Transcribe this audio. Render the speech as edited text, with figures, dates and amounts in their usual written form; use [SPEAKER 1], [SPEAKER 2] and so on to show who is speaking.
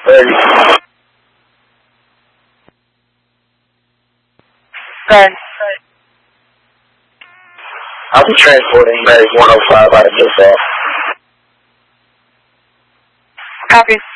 [SPEAKER 1] Ready.
[SPEAKER 2] Good.
[SPEAKER 1] I'll be transporting Meg 105 out of Joseph.
[SPEAKER 2] Copy.